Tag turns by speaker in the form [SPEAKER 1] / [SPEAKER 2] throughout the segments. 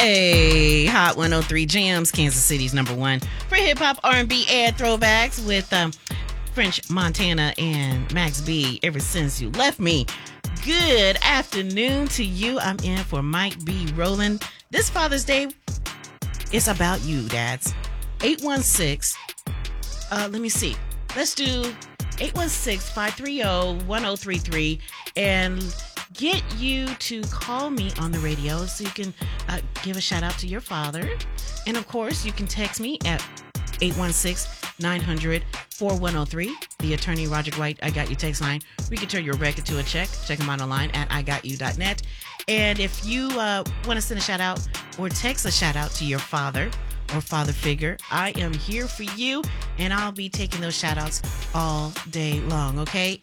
[SPEAKER 1] Hey, Hot 103 Jams, Kansas City's number one for hip hop, R&B, and throwbacks with French Montana and Max B. Ever since you left me. Good afternoon to you. I'm in for Mike B. Rowland. This Father's Day is about you, dads. 816. Let me see. Let's do 816-530-1033 and get you to call me on the radio so you can give a shout out to your father. And of course, you can text me at 816-900-4103. The attorney Roger White, I Got You text line. We can turn your record to a check. Check him out online at igotU.net. And if you want to send a shout out or text a shout out to your father or father figure, I am here for you, and I'll be taking those shout outs all day long, okay?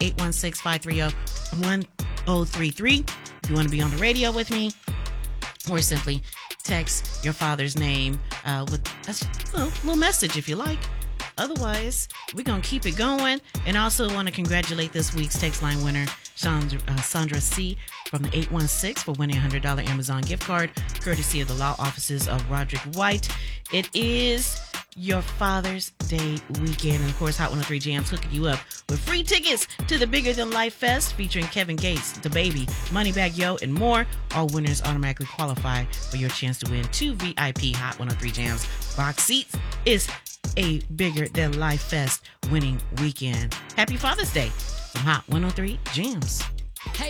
[SPEAKER 1] 816-530-1033. If you want to be on the radio with me, or simply text your father's name with a little message if you like. Otherwise, we're going to keep it going. And I also want to congratulate this week's text line winner, Sandra C. from the 816 for winning a $100 Amazon gift card, courtesy of the law offices of Roderick White. It is your Father's Day weekend. And of course, Hot 103 Jams hooking you up with free tickets to the Bigger Than Life Fest featuring Kevin Gates, DaBaby, Moneybagg Yo, and more. All winners automatically qualify for your chance to win 2 VIP Hot 103 Jams box seats. It's a Bigger Than Life Fest winning weekend. Happy Father's Day from Hot 103 Jams.
[SPEAKER 2] Hey,